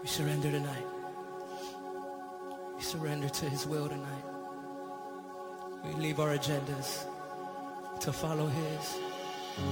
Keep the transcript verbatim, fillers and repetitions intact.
We surrender tonight. We surrender to his will tonight. We leave our agendas to follow his.